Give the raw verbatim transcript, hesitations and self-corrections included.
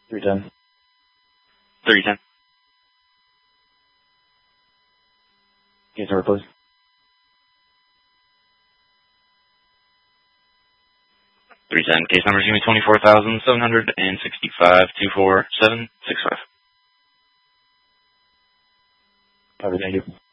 three ten. three ten. Case number, please. three ten. Case number is going to be twenty-four thousand seven hundred sixty-five, two four seven six five. Copy, thank you.